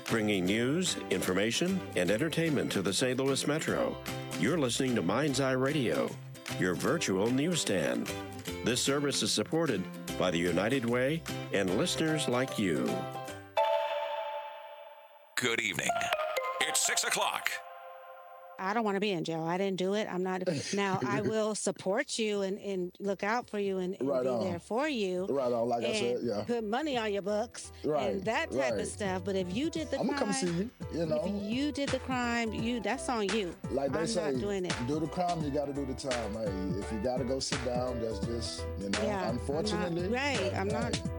Bringing news, information, and entertainment to the St. Louis Metro. You're listening to Mind's Eye Radio, your virtual newsstand. This service is supported by the United Way and listeners like you. Good evening. It's 6 o'clock. I don't want to be in jail. I didn't do it. I'm not. Now, I will support you and look out for you and be there for you. Right on, like I said, yeah. Put money on your books and that type of stuff. But if you did the crime, I'm going to come see you, you know. If you did the crime, that's on you. Like they say, not doing it. Do the crime, you got to do the time. Hey, if you got to go sit down, that's just, unfortunately. I'm not